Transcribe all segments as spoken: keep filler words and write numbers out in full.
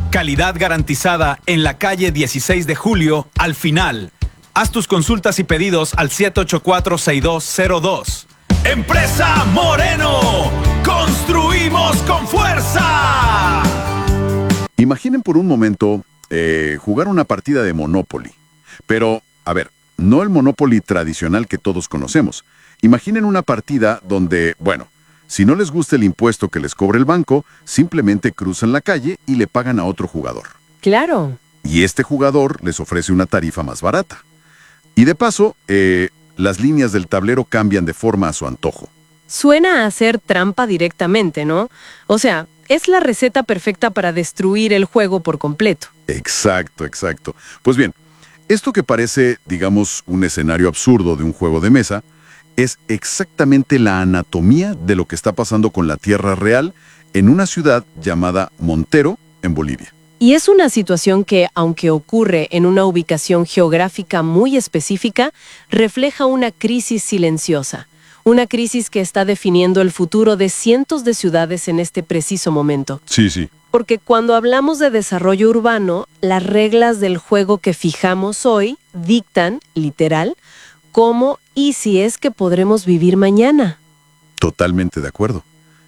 Calidad garantizada en la calle dieciséis de julio, al final. Haz tus consultas y pedidos al siete ocho cuatro, seis dos cero dos. ¡Empresa Moreno! ¡Construimos con fuerza! Imaginen por un momento eh, jugar una partida de Monopoly. Pero, a ver, no el Monopoly tradicional que todos conocemos. Imaginen una partida donde, bueno, si no les gusta el impuesto que les cobre el banco, simplemente cruzan la calle y le pagan a otro jugador. Claro. Y este jugador les ofrece una tarifa más barata. Y de paso, eh, las líneas del tablero cambian de forma a su antojo. Suena a hacer trampa directamente, ¿no? O sea, es la receta perfecta para destruir el juego por completo. Exacto, exacto. Pues bien, esto que parece, digamos, un escenario absurdo de un juego de mesa, es exactamente la anatomía de lo que está pasando con la tierra real en una ciudad llamada Montero, en Bolivia. Y es una situación que, aunque ocurre en una ubicación geográfica muy específica, refleja una crisis silenciosa. Una crisis que está definiendo el futuro de cientos de ciudades en este preciso momento. Sí, sí. Porque cuando hablamos de desarrollo urbano, las reglas del juego que fijamos hoy dictan, literal, cómo y si es que podremos vivir mañana. Totalmente de acuerdo.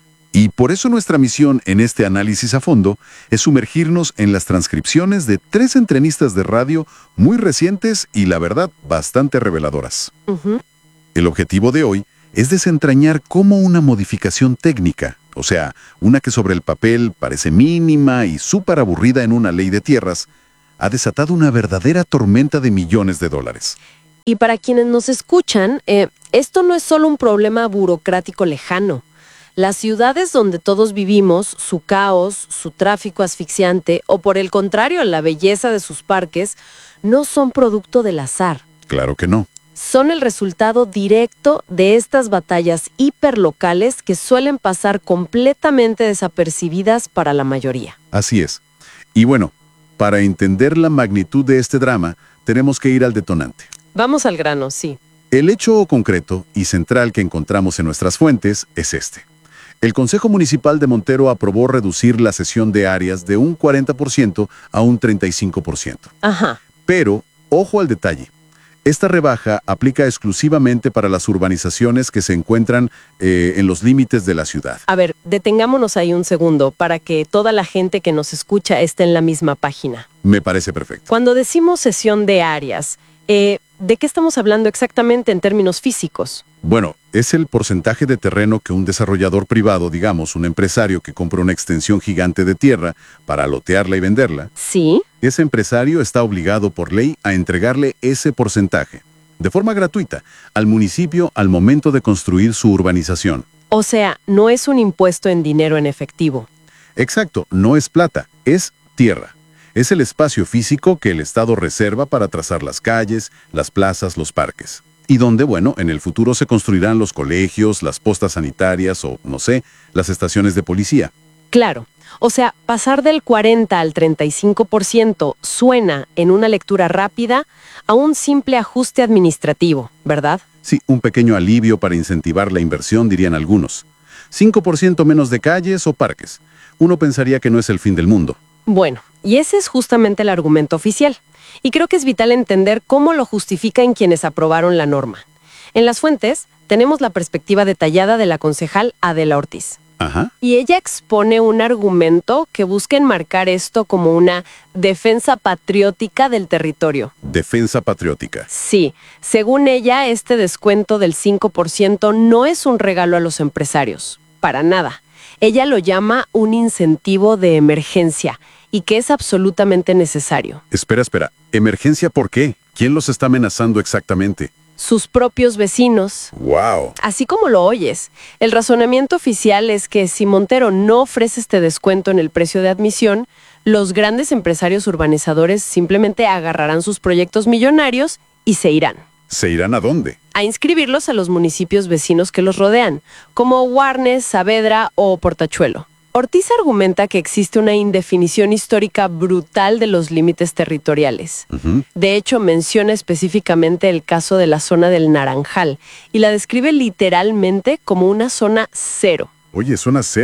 Y por eso nuestra misión en este análisis a fondo es sumergirnos en las transcripciones de tres entrevistas de radio muy recientes y, la verdad, bastante reveladoras. Uh-huh. El objetivo de hoy es desentrañar cómo una modificación técnica, o sea, una que sobre el papel parece mínima y súper aburrida en una ley de tierras, ha desatado una verdadera tormenta de millones de dólares. Y para quienes nos escuchan, eh, esto no es solo un problema burocrático lejano. Las ciudades donde todos vivimos, su caos, su tráfico asfixiante o por el contrario, la belleza de sus parques, no son producto del azar. Claro que no. Son el resultado directo de estas batallas hiperlocales que suelen pasar completamente desapercibidas para la mayoría. Así es. Y bueno, para entender la magnitud de este drama, tenemos que ir al detonante. Vamos al grano, sí. El hecho concreto y central que encontramos en nuestras fuentes es este. El Consejo Municipal de Montero aprobó reducir la cesión de áreas de un cuarenta por ciento a un treinta y cinco por ciento. Ajá. Pero, ojo al detalle. Esta rebaja aplica exclusivamente para las urbanizaciones que se encuentran eh, en los límites de la ciudad. A ver, detengámonos ahí un segundo para que toda la gente que nos escucha esté en la misma página. Me parece perfecto. Cuando decimos cesión de áreas, eh, ¿de qué estamos hablando exactamente en términos físicos? Bueno, es el porcentaje de terreno que un desarrollador privado, digamos, un empresario que compra una extensión gigante de tierra para lotearla y venderla. Sí. Ese empresario está obligado por ley a entregarle ese porcentaje, de forma gratuita, al municipio al momento de construir su urbanización. O sea, no es un impuesto en dinero en efectivo. Exacto, no es plata, es tierra. Es el espacio físico que el Estado reserva para trazar las calles, las plazas, los parques. Y donde, bueno, en el futuro se construirán los colegios, las postas sanitarias o, no sé, las estaciones de policía. Claro. O sea, pasar del cuarenta al treinta y cinco por ciento suena, en una lectura rápida, a un simple ajuste administrativo, ¿verdad? Sí, un pequeño alivio para incentivar la inversión, dirían algunos. cinco por ciento menos de calles o parques. Uno pensaría que no es el fin del mundo. Bueno, y ese es justamente el argumento oficial. Y creo que es vital entender cómo lo justifican quienes aprobaron la norma. En las fuentes tenemos la perspectiva detallada de la concejal Adela Ortiz. Ajá. Y ella expone un argumento que busca enmarcar esto como una defensa patriótica del territorio. Defensa patriótica. Sí, según ella, este descuento del cinco por ciento no es un regalo a los empresarios, para nada. Ella lo llama un incentivo de emergencia y que es absolutamente necesario. Espera, espera. ¿Emergencia por qué? ¿Quién los está amenazando exactamente? Sus propios vecinos. ¡Wow! Así como lo oyes, el razonamiento oficial es que si Montero no ofrece este descuento en el precio de admisión, los grandes empresarios urbanizadores simplemente agarrarán sus proyectos millonarios y se irán. ¿Se irán a dónde? A inscribirlos a los municipios vecinos que los rodean, como Warnes, Saavedra o Portachuelo. Ortiz argumenta que existe una indefinición histórica brutal de los límites territoriales. Uh-huh. De hecho, menciona específicamente el caso de la zona del Naranjal y la describe literalmente como una zona cero. Oye, zona cero.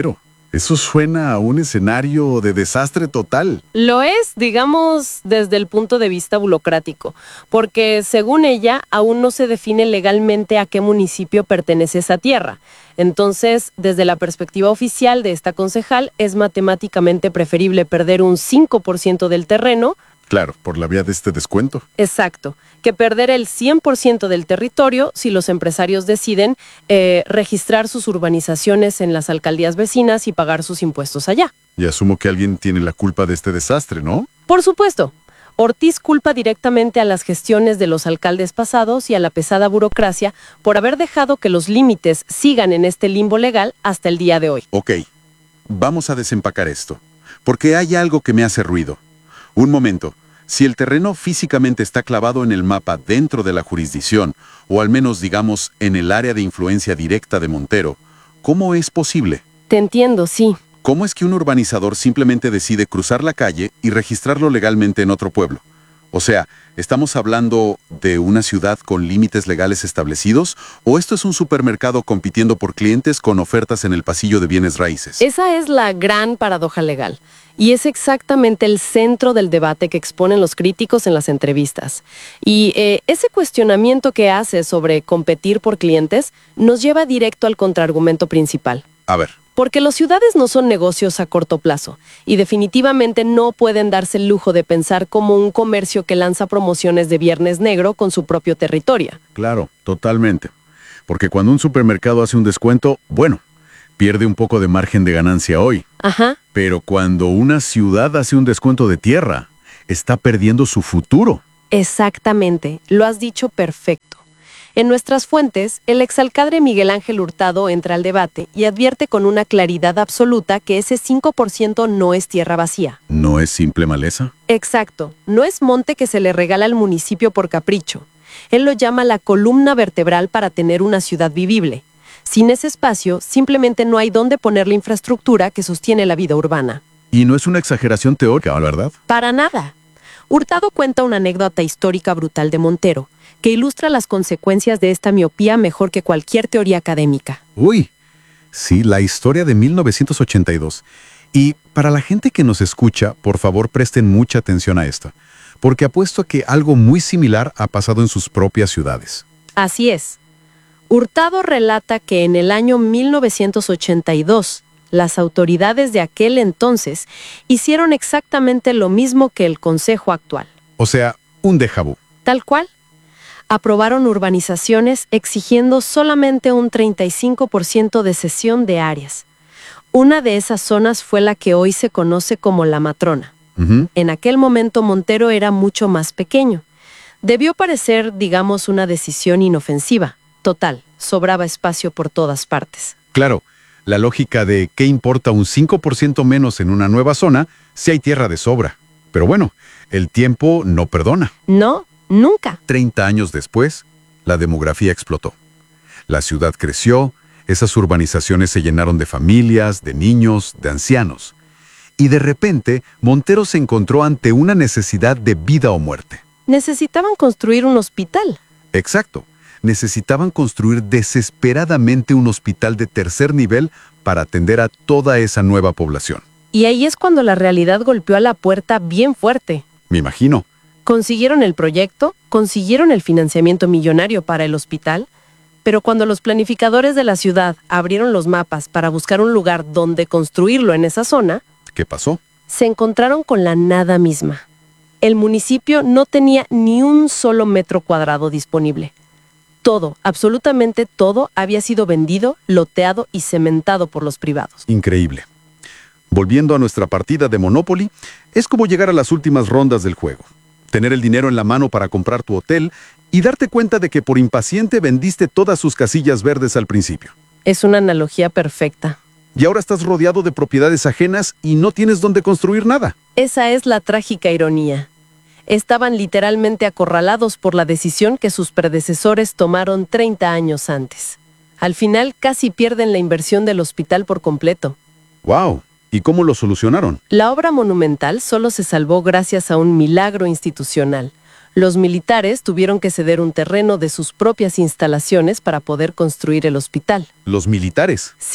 Eso suena a un escenario de desastre total. Lo es, digamos, desde el punto de vista burocrático, porque según ella, aún no se define legalmente a qué municipio pertenece esa tierra. Entonces, desde la perspectiva oficial de esta concejal, es matemáticamente preferible perder un cinco por ciento del terreno. Claro, por la vía de este descuento. Exacto, que perder el cien por ciento del territorio si los empresarios deciden eh, registrar sus urbanizaciones en las alcaldías vecinas y pagar sus impuestos allá. Y asumo que alguien tiene la culpa de este desastre, ¿no? Por supuesto. Ortiz culpa directamente a las gestiones de los alcaldes pasados y a la pesada burocracia por haber dejado que los límites sigan en este limbo legal hasta el día de hoy. Ok, vamos a desempacar esto, porque hay algo que me hace ruido. Un momento, si el terreno físicamente está clavado en el mapa dentro de la jurisdicción, o al menos digamos en el área de influencia directa de Montero, ¿cómo es posible? Te entiendo, sí. ¿Cómo es que un urbanizador simplemente decide cruzar la calle y registrarlo legalmente en otro pueblo? O sea, ¿estamos hablando de una ciudad con límites legales establecidos? ¿O esto es un supermercado compitiendo por clientes con ofertas en el pasillo de bienes raíces? Esa es la gran paradoja legal. Y es exactamente el centro del debate que exponen los críticos en las entrevistas. Y eh, ese cuestionamiento que hace sobre competir por clientes nos lleva directo al contraargumento principal. A ver. Porque las ciudades no son negocios a corto plazo y definitivamente no pueden darse el lujo de pensar como un comercio que lanza promociones de Viernes Negro con su propio territorio. Claro, totalmente. Porque cuando un supermercado hace un descuento, bueno, pierde un poco de margen de ganancia hoy. Ajá. Pero cuando una ciudad hace un descuento de tierra, está perdiendo su futuro. Exactamente, lo has dicho perfecto. En nuestras fuentes, el exalcalde Miguel Ángel Hurtado entra al debate y advierte con una claridad absoluta que ese cinco por ciento no es tierra vacía. ¿No es simple maleza? Exacto, no es monte que se le regala al municipio por capricho. Él lo llama la columna vertebral para tener una ciudad vivible. Sin ese espacio, simplemente no hay dónde poner la infraestructura que sostiene la vida urbana. Y no es una exageración teórica, ¿verdad? Para nada. Hurtado cuenta una anécdota histórica brutal de Montero, que ilustra las consecuencias de esta miopía mejor que cualquier teoría académica. Uy, sí, la historia de mil novecientos ochenta y dos. Y para la gente que nos escucha, por favor presten mucha atención a esto, porque apuesto a que algo muy similar ha pasado en sus propias ciudades. Así es. Hurtado relata que en el año mil novecientos ochenta y dos, las autoridades de aquel entonces hicieron exactamente lo mismo que el Consejo actual. O sea, un déjà vu. Tal cual. Aprobaron urbanizaciones exigiendo solamente un treinta y cinco por ciento de cesión de áreas. Una de esas zonas fue la que hoy se conoce como La Matrona. Uh-huh. En aquel momento Montero era mucho más pequeño. Debió parecer, digamos, una decisión inofensiva. Total, sobraba espacio por todas partes. Claro, la lógica de qué importa un cinco por ciento menos en una nueva zona si hay tierra de sobra. Pero bueno, el tiempo no perdona. No, nunca. Treinta años después, la demografía explotó. La ciudad creció, esas urbanizaciones se llenaron de familias, de niños, de ancianos. Y de repente, Montero se encontró ante una necesidad de vida o muerte. Necesitaban construir un hospital. Exacto. Necesitaban construir desesperadamente un hospital de tercer nivel para atender a toda esa nueva población. Y ahí es cuando la realidad golpeó a la puerta bien fuerte. Me imagino. Consiguieron el proyecto, consiguieron el financiamiento millonario para el hospital, pero cuando los planificadores de la ciudad abrieron los mapas para buscar un lugar donde construirlo en esa zona, ¿qué pasó? Se encontraron con la nada misma. El municipio no tenía ni un solo metro cuadrado disponible. Todo, absolutamente todo, había sido vendido, loteado y cementado por los privados. Increíble. Volviendo a nuestra partida de Monopoly, es como llegar a las últimas rondas del juego. Tener el dinero en la mano para comprar tu hotel y darte cuenta de que por impaciente vendiste todas sus casillas verdes al principio. Es una analogía perfecta. Y ahora estás rodeado de propiedades ajenas y no tienes dónde construir nada. Esa es la trágica ironía. Estaban literalmente acorralados por la decisión que sus predecesores tomaron treinta años antes. Al final casi pierden la inversión del hospital por completo. ¡Wow! ¿Y cómo lo solucionaron? La obra monumental solo se salvó gracias a un milagro institucional. Los militares tuvieron que ceder un terreno de sus propias instalaciones para poder construir el hospital. ¿Los militares? Sí.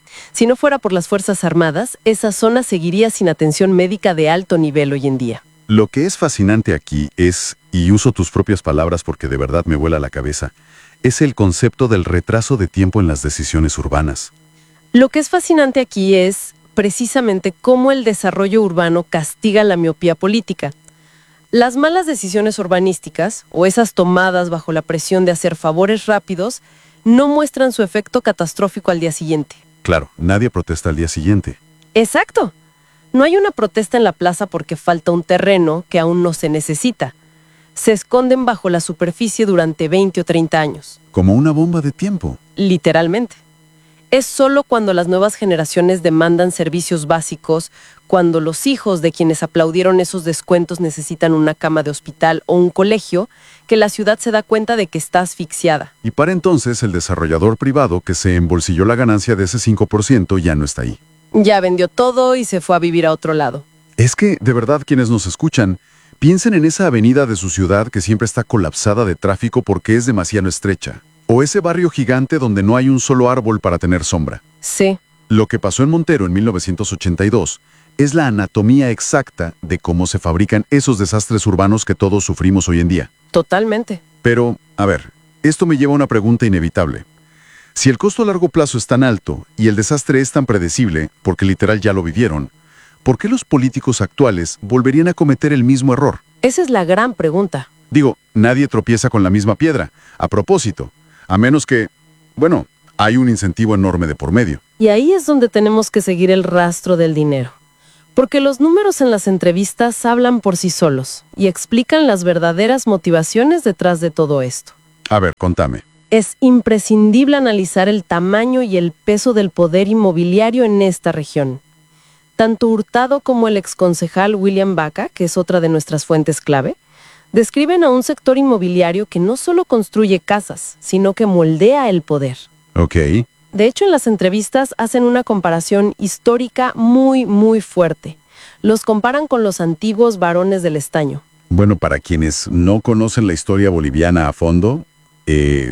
Si no fuera por las Fuerzas Armadas, esa zona seguiría sin atención médica de alto nivel hoy en día. Lo que es fascinante aquí es, y uso tus propias palabras porque de verdad me vuela la cabeza, es el concepto del retraso de tiempo en las decisiones urbanas. Lo que es fascinante aquí es precisamente cómo el desarrollo urbano castiga la miopía política. Las malas decisiones urbanísticas, o esas tomadas bajo la presión de hacer favores rápidos, no muestran su efecto catastrófico al día siguiente. Claro, nadie protesta al día siguiente. Exacto. No hay una protesta en la plaza porque falta un terreno que aún no se necesita. Se esconden bajo la superficie durante veinte o treinta años. Como una bomba de tiempo. Literalmente. Es solo cuando las nuevas generaciones demandan servicios básicos, cuando los hijos de quienes aplaudieron esos descuentos necesitan una cama de hospital o un colegio, que la ciudad se da cuenta de que está asfixiada. Y para entonces el desarrollador privado que se embolsilló la ganancia de ese cinco por ciento ya no está ahí. Ya vendió todo y se fue a vivir a otro lado. Es que, de verdad, quienes nos escuchan, piensen en esa avenida de su ciudad que siempre está colapsada de tráfico porque es demasiado estrecha. O ese barrio gigante donde no hay un solo árbol para tener sombra. Sí. Lo que pasó en Montero en mil novecientos ochenta y dos es la anatomía exacta de cómo se fabrican esos desastres urbanos que todos sufrimos hoy en día. Totalmente. Pero, a ver, esto me lleva a una pregunta inevitable. Si el costo a largo plazo es tan alto y el desastre es tan predecible, porque literal ya lo vivieron, ¿por qué los políticos actuales volverían a cometer el mismo error? Esa es la gran pregunta. Digo, nadie tropieza con la misma piedra. A propósito, a menos que, bueno, hay un incentivo enorme de por medio. Y ahí es donde tenemos que seguir el rastro del dinero. Porque los números en las entrevistas hablan por sí solos y explican las verdaderas motivaciones detrás de todo esto. A ver, contame. Es imprescindible analizar el tamaño y el peso del poder inmobiliario en esta región. Tanto Hurtado como el exconcejal William Baca, que es otra de nuestras fuentes clave, describen a un sector inmobiliario que no solo construye casas, sino que moldea el poder. Ok. De hecho, en las entrevistas hacen una comparación histórica muy, muy fuerte. Los comparan con los antiguos varones del estaño. Bueno, para quienes no conocen la historia boliviana a fondo, eh,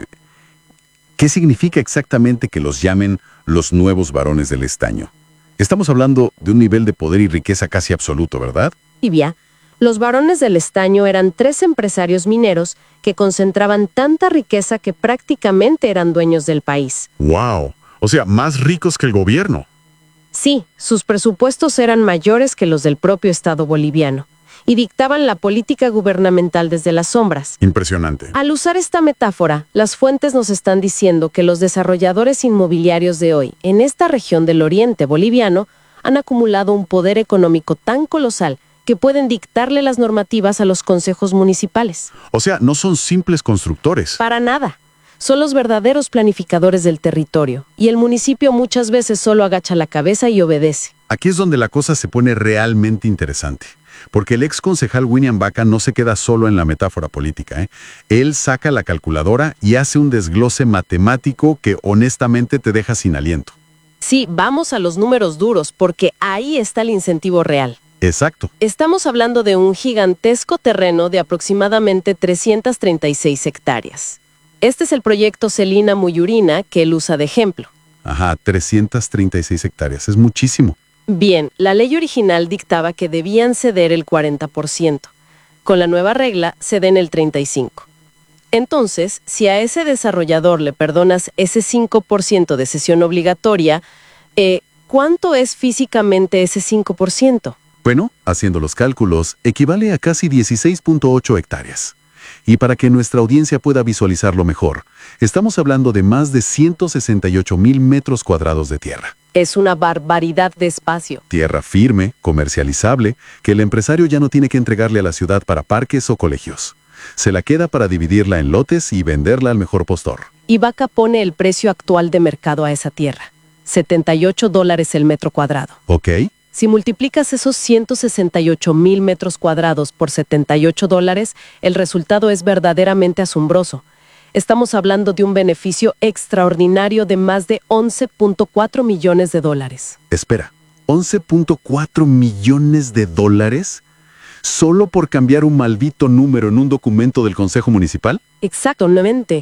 ¿qué significa exactamente que los llamen los nuevos varones del estaño? Estamos hablando de un nivel de poder y riqueza casi absoluto, ¿verdad? Libia, los varones del estaño eran tres empresarios mineros que concentraban tanta riqueza que prácticamente eran dueños del país. ¡Wow! O sea, más ricos que el gobierno. Sí, sus presupuestos eran mayores que los del propio Estado boliviano y dictaban la política gubernamental desde las sombras. Impresionante. Al usar esta metáfora, las fuentes nos están diciendo que los desarrolladores inmobiliarios de hoy, en esta región del oriente boliviano, han acumulado un poder económico tan colosal que pueden dictarle las normativas a los consejos municipales. O sea, no son simples constructores. Para nada. Son los verdaderos planificadores del territorio, y el municipio muchas veces solo agacha la cabeza y obedece. Aquí es donde la cosa se pone realmente interesante, porque el ex concejal William Baca no se queda solo en la metáfora política, ¿eh? Él saca la calculadora y hace un desglose matemático que honestamente te deja sin aliento. Sí, vamos a los números duros, porque ahí está el incentivo real. Exacto. Estamos hablando de un gigantesco terreno de aproximadamente trescientas treinta y seis hectáreas. Este es el proyecto Celina Muyurina que él usa de ejemplo. Ajá, trescientas treinta y seis hectáreas, es muchísimo. Bien, la ley original dictaba que debían ceder el cuarenta por ciento. Con la nueva regla, ceden el treinta y cinco por ciento. Entonces, si a ese desarrollador le perdonas ese cinco por ciento de cesión obligatoria, eh, ¿cuánto es físicamente ese cinco por ciento? Bueno, haciendo los cálculos, equivale a casi dieciséis punto ocho hectáreas. Y para que nuestra audiencia pueda visualizarlo mejor, estamos hablando de más de ciento sesenta y ocho mil metros cuadrados de tierra. Es una barbaridad de espacio. Tierra firme, comercializable, que el empresario ya no tiene que entregarle a la ciudad para parques o colegios. Se la queda para dividirla en lotes y venderla al mejor postor. Y Baca pone el precio actual de mercado a esa tierra. setenta y ocho dólares el metro cuadrado. ¿Ok? Si multiplicas esos ciento sesenta y ocho mil metros cuadrados por setenta y ocho dólares, el resultado es verdaderamente asombroso. Estamos hablando de un beneficio extraordinario de más de once punto cuatro millones de dólares. Espera, ¿once punto cuatro millones de dólares? ¿Solo por cambiar un maldito número en un documento del Consejo Municipal? Exactamente.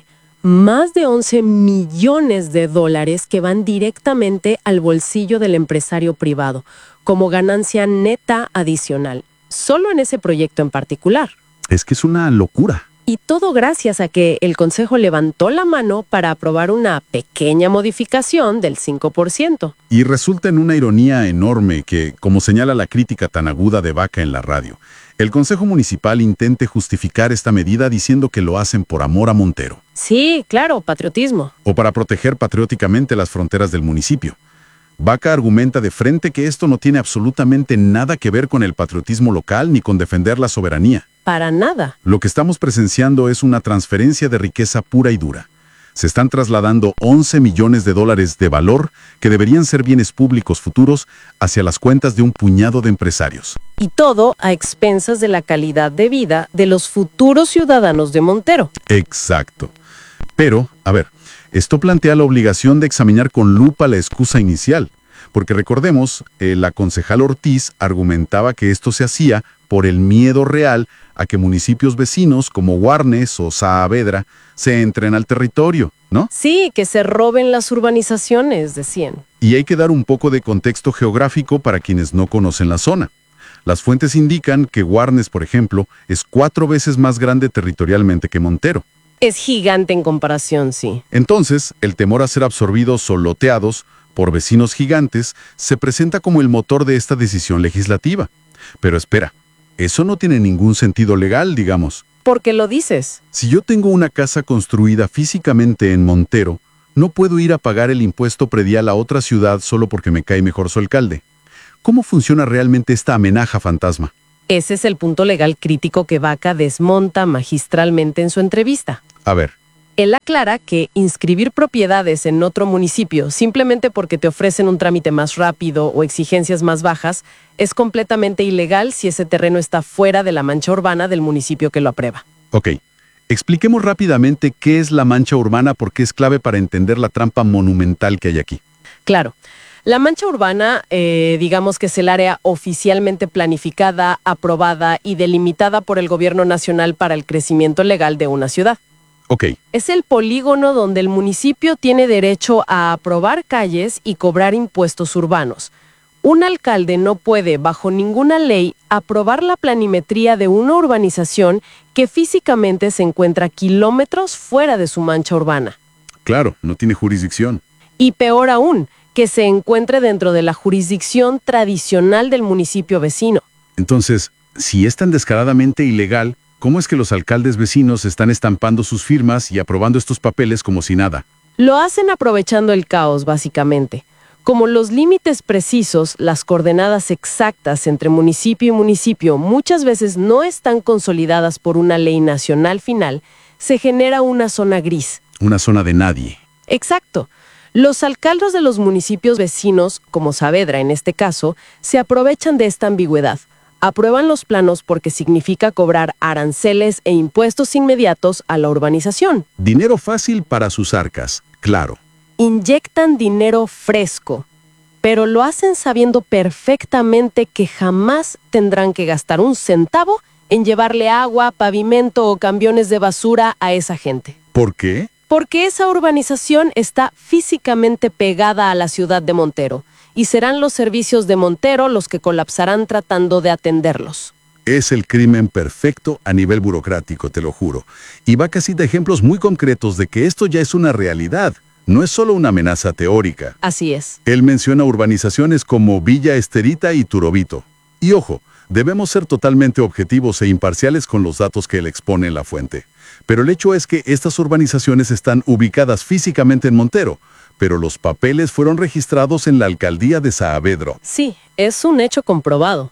Más de once millones de dólares que van directamente al bolsillo del empresario privado, como ganancia neta adicional, solo en ese proyecto en particular. Es que es una locura. Y todo gracias a que el Consejo levantó la mano para aprobar una pequeña modificación del cinco por ciento. Y resulta en una ironía enorme que, como señala la crítica tan aguda de Vaca en la radio, el Consejo Municipal intente justificar esta medida diciendo que lo hacen por amor a Montero. Sí, claro, patriotismo. O para proteger patrióticamente las fronteras del municipio. Vaca argumenta de frente que esto no tiene absolutamente nada que ver con el patriotismo local ni con defender la soberanía. Para nada. Lo que estamos presenciando es una transferencia de riqueza pura y dura. Se están trasladando once millones de dólares de valor que deberían ser bienes públicos futuros hacia las cuentas de un puñado de empresarios. Y todo a expensas de la calidad de vida de los futuros ciudadanos de Montero. Exacto. Pero, a ver, esto plantea la obligación de examinar con lupa la excusa inicial, porque recordemos, eh, la concejal Ortiz argumentaba que esto se hacía por el miedo real a que municipios vecinos como Warnes o Saavedra se entren al territorio, ¿no? Sí, que se roben las urbanizaciones, decían. Y hay que dar un poco de contexto geográfico para quienes no conocen la zona. Las fuentes indican que Warnes, por ejemplo, es cuatro veces más grande territorialmente que Montero. Es gigante en comparación, sí. Entonces, el temor a ser absorbidos o loteados por vecinos gigantes se presenta como el motor de esta decisión legislativa. Pero espera, eso no tiene ningún sentido legal, digamos. ¿Por qué lo dices? Si yo tengo una casa construida físicamente en Montero, no puedo ir a pagar el impuesto predial a otra ciudad solo porque me cae mejor su alcalde. ¿Cómo funciona realmente esta amenaza fantasma? Ese es el punto legal crítico que Vaca desmonta magistralmente en su entrevista. A ver. Él aclara que inscribir propiedades en otro municipio simplemente porque te ofrecen un trámite más rápido o exigencias más bajas es completamente ilegal si ese terreno está fuera de la mancha urbana del municipio que lo aprueba. Ok. Expliquemos rápidamente qué es la mancha urbana porque es clave para entender la trampa monumental que hay aquí. Claro. La mancha urbana, eh, digamos que es el área oficialmente planificada, aprobada y delimitada por el gobierno nacional para el crecimiento legal de una ciudad. Ok. Es el polígono donde el municipio tiene derecho a aprobar calles y cobrar impuestos urbanos. Un alcalde no puede, bajo ninguna ley, aprobar la planimetría de una urbanización que físicamente se encuentra kilómetros fuera de su mancha urbana. Claro, no tiene jurisdicción. Y peor aún, que se encuentre dentro de la jurisdicción tradicional del municipio vecino. Entonces, si es tan descaradamente ilegal, ¿cómo es que los alcaldes vecinos están estampando sus firmas y aprobando estos papeles como si nada? Lo hacen aprovechando el caos, básicamente. Como los límites precisos, las coordenadas exactas entre municipio y municipio muchas veces no están consolidadas por una ley nacional final, se genera una zona gris. Una zona de nadie. Exacto. Los alcaldes de los municipios vecinos, como Saavedra en este caso, se aprovechan de esta ambigüedad. Aprueban los planos porque significa cobrar aranceles e impuestos inmediatos a la urbanización. Dinero fácil para sus arcas, claro. Inyectan dinero fresco, pero lo hacen sabiendo perfectamente que jamás tendrán que gastar un centavo en llevarle agua, pavimento o camiones de basura a esa gente. ¿Por qué? Porque esa urbanización está físicamente pegada a la ciudad de Montero, y serán los servicios de Montero los que colapsarán tratando de atenderlos. Es el crimen perfecto a nivel burocrático, te lo juro. Y Vaca cita ejemplos muy concretos de que esto ya es una realidad. No es solo una amenaza teórica. Así es. Él menciona urbanizaciones como Villa Esterita y Turobito. Y ojo, debemos ser totalmente objetivos e imparciales con los datos que él expone en la fuente. Pero el hecho es que estas urbanizaciones están ubicadas físicamente en Montero, pero los papeles fueron registrados en la alcaldía de Saavedra. Sí, es un hecho comprobado.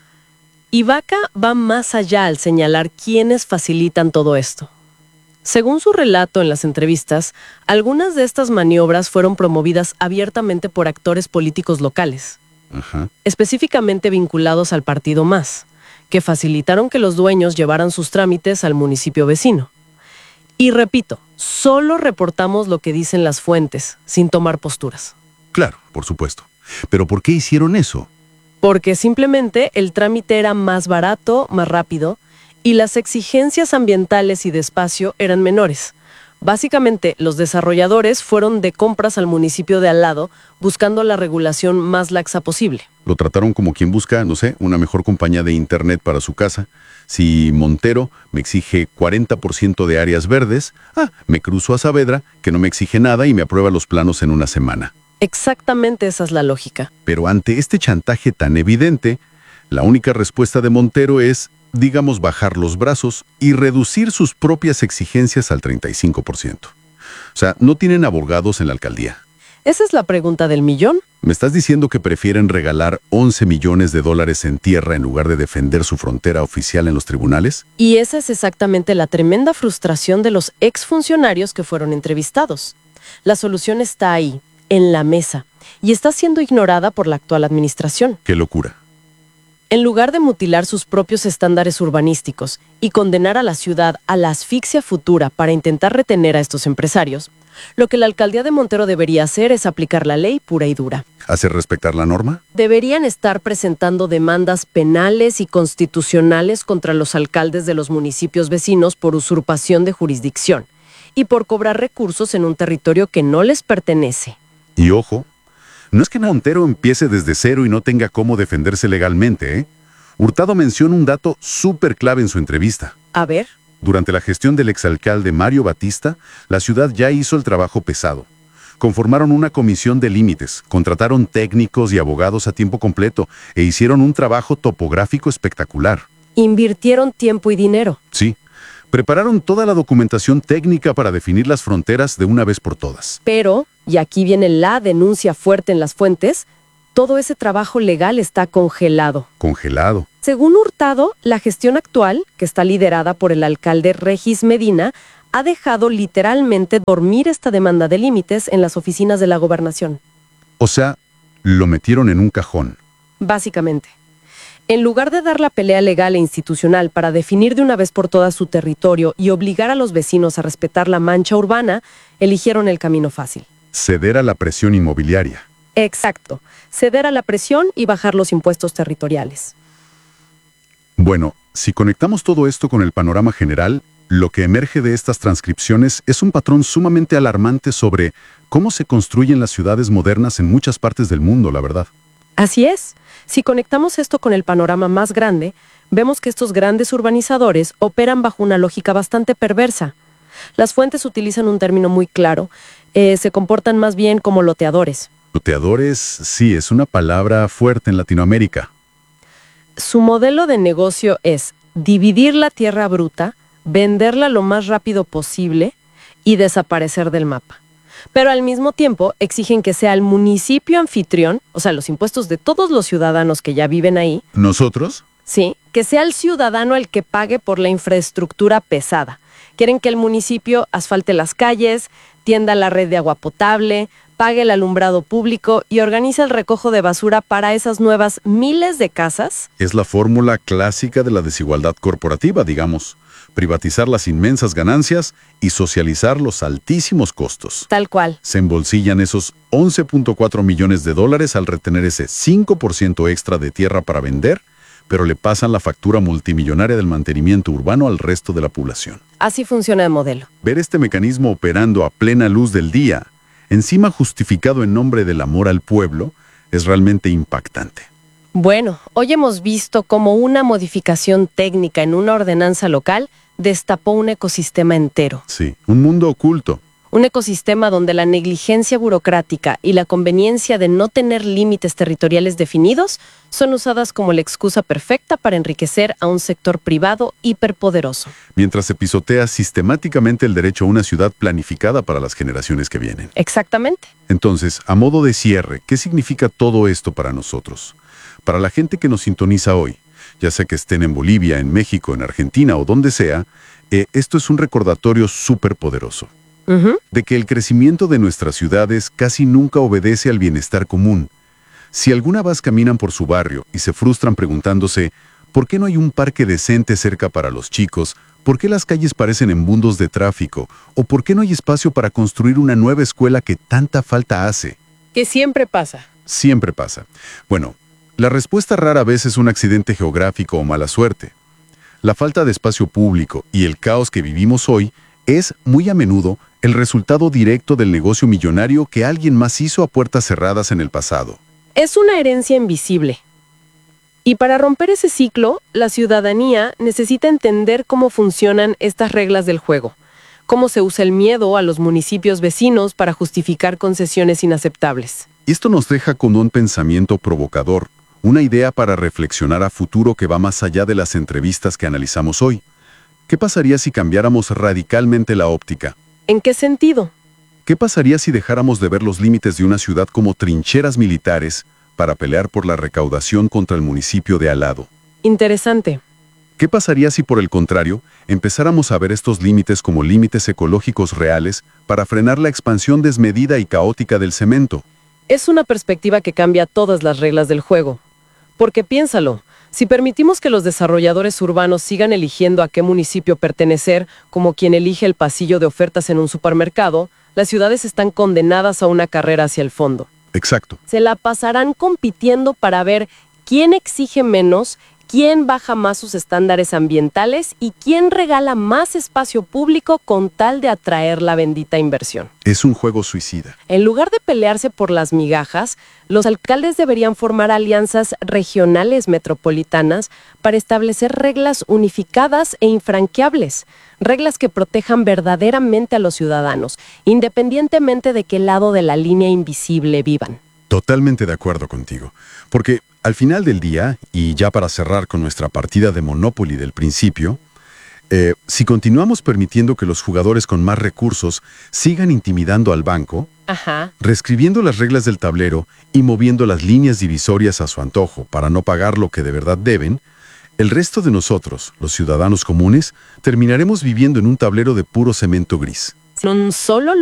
Y Vaca va más allá al señalar quiénes facilitan todo esto. Según su relato en las entrevistas, algunas de estas maniobras fueron promovidas abiertamente por actores políticos locales, Ajá. específicamente vinculados al partido MAS, que facilitaron que los dueños llevaran sus trámites al municipio vecino. Y repito, solo reportamos lo que dicen las fuentes, sin tomar posturas. Claro, por supuesto. ¿Pero por qué hicieron eso? Porque simplemente el trámite era más barato, más rápido, y las exigencias ambientales y de espacio eran menores. Básicamente, los desarrolladores fueron de compras al municipio de al lado, buscando la regulación más laxa posible. Lo trataron como quien busca, no sé, una mejor compañía de internet para su casa. Si Montero me exige cuarenta por ciento de áreas verdes, ah, me cruzo a Saavedra, que no me exige nada y me aprueba los planos en una semana. Exactamente esa es la lógica. Pero ante este chantaje tan evidente, la única respuesta de Montero es, digamos, bajar los brazos y reducir sus propias exigencias al treinta y cinco por ciento. O sea, no tienen abogados en la alcaldía. Esa es la pregunta del millón. ¿Me estás diciendo que prefieren regalar once millones de dólares en tierra en lugar de defender su frontera oficial en los tribunales? Y esa es exactamente la tremenda frustración de los exfuncionarios que fueron entrevistados. La solución está ahí, en la mesa, y está siendo ignorada por la actual administración. ¡Qué locura! En lugar de mutilar sus propios estándares urbanísticos y condenar a la ciudad a la asfixia futura para intentar retener a estos empresarios, lo que la alcaldía de Montero debería hacer es aplicar la ley pura y dura. ¿Hacer respetar la norma? Deberían estar presentando demandas penales y constitucionales contra los alcaldes de los municipios vecinos por usurpación de jurisdicción y por cobrar recursos en un territorio que no les pertenece. Y ojo, no es que Montero empiece desde cero y no tenga cómo defenderse legalmente, ¿eh? Hurtado menciona un dato súper clave en su entrevista. A ver. Durante la gestión del exalcalde Mario Batista, la ciudad ya hizo el trabajo pesado. Conformaron una comisión de límites, contrataron técnicos y abogados a tiempo completo e hicieron un trabajo topográfico espectacular. Invirtieron tiempo y dinero. Sí. Prepararon toda la documentación técnica para definir las fronteras de una vez por todas. Pero, y aquí viene la denuncia fuerte en las fuentes, todo ese trabajo legal está congelado. Congelado. Según Hurtado, la gestión actual, que está liderada por el alcalde Regis Medina, ha dejado literalmente dormir esta demanda de límites en las oficinas de la gobernación. O sea, lo metieron en un cajón. Básicamente. En lugar de dar la pelea legal e institucional para definir de una vez por todas su territorio y obligar a los vecinos a respetar la mancha urbana, eligieron el camino fácil. Ceder a la presión inmobiliaria. Exacto. Ceder a la presión y bajar los impuestos territoriales. Bueno, si conectamos todo esto con el panorama general, lo que emerge de estas transcripciones es un patrón sumamente alarmante sobre cómo se construyen las ciudades modernas en muchas partes del mundo, la verdad. Así es. Si conectamos esto con el panorama más grande, vemos que estos grandes urbanizadores operan bajo una lógica bastante perversa. Las fuentes utilizan un término muy claro. Eh, se comportan más bien como loteadores. Loteadores, sí, es una palabra fuerte en Latinoamérica. Su modelo de negocio es dividir la tierra bruta, venderla lo más rápido posible y desaparecer del mapa. Pero al mismo tiempo exigen que sea el municipio anfitrión, o sea, los impuestos de todos los ciudadanos que ya viven ahí. ¿Nosotros? Sí, que sea el ciudadano el que pague por la infraestructura pesada. Quieren que el municipio asfalte las calles, tienda la red de agua potable, pague el alumbrado público y organice el recojo de basura para esas nuevas miles de casas. Es la fórmula clásica de la desigualdad corporativa, digamos. Privatizar las inmensas ganancias y socializar los altísimos costos. Tal cual. Se embolsillan esos once punto cuatro millones de dólares al retener ese cinco por ciento extra de tierra para vender, pero le pasan la factura multimillonaria del mantenimiento urbano al resto de la población. Así funciona el modelo. Ver este mecanismo operando a plena luz del día, encima justificado en nombre del amor al pueblo, es realmente impactante. Bueno, hoy hemos visto cómo una modificación técnica en una ordenanza local destapó un ecosistema entero. Sí, un mundo oculto. Un ecosistema donde la negligencia burocrática y la conveniencia de no tener límites territoriales definidos son usadas como la excusa perfecta para enriquecer a un sector privado hiperpoderoso. Mientras se pisotea sistemáticamente el derecho a una ciudad planificada para las generaciones que vienen. Exactamente. Entonces, a modo de cierre, ¿qué significa todo esto para nosotros? Para la gente que nos sintoniza hoy, ya sea que estén en Bolivia, en México, en Argentina o donde sea, eh, esto es un recordatorio súper poderoso. Uh-huh. De que el crecimiento de nuestras ciudades casi nunca obedece al bienestar común. Si alguna vez caminan por su barrio y se frustran preguntándose ¿por qué no hay un parque decente cerca para los chicos? ¿Por qué las calles parecen embundos de tráfico? ¿O por qué no hay espacio para construir una nueva escuela que tanta falta hace? Que siempre pasa. Siempre pasa. Bueno, la respuesta rara vez es un accidente geográfico o mala suerte. La falta de espacio público y el caos que vivimos hoy es, muy a menudo, el resultado directo del negocio millonario que alguien más hizo a puertas cerradas en el pasado. Es una herencia invisible. Y para romper ese ciclo, la ciudadanía necesita entender cómo funcionan estas reglas del juego, cómo se usa el miedo a los municipios vecinos para justificar concesiones inaceptables. Esto nos deja con un pensamiento provocador, una idea para reflexionar a futuro que va más allá de las entrevistas que analizamos hoy. ¿Qué pasaría si cambiáramos radicalmente la óptica? ¿En qué sentido? ¿Qué pasaría si dejáramos de ver los límites de una ciudad como trincheras militares para pelear por la recaudación contra el municipio de al lado? Interesante. ¿Qué pasaría si, por el contrario, empezáramos a ver estos límites como límites ecológicos reales para frenar la expansión desmedida y caótica del cemento? Es una perspectiva que cambia todas las reglas del juego. Porque piénsalo, si permitimos que los desarrolladores urbanos sigan eligiendo a qué municipio pertenecer, como quien elige el pasillo de ofertas en un supermercado, las ciudades están condenadas a una carrera hacia el fondo. Exacto. Se la pasarán compitiendo para ver quién exige menos, quién baja más sus estándares ambientales y quién regala más espacio público con tal de atraer la bendita inversión. Es un juego suicida. En lugar de pelearse por las migajas, los alcaldes deberían formar alianzas regionales metropolitanas para establecer reglas unificadas e infranqueables, reglas que protejan verdaderamente a los ciudadanos, independientemente de qué lado de la línea invisible vivan. Totalmente de acuerdo contigo, porque al final del día, y ya para cerrar con nuestra partida de Monopoly del principio, eh, si continuamos permitiendo que los jugadores con más recursos sigan intimidando al banco, Ajá. reescribiendo las reglas del tablero y moviendo las líneas divisorias a su antojo para no pagar lo que de verdad deben, el resto de nosotros, los ciudadanos comunes, terminaremos viviendo en un tablero de puro cemento gris. Son solo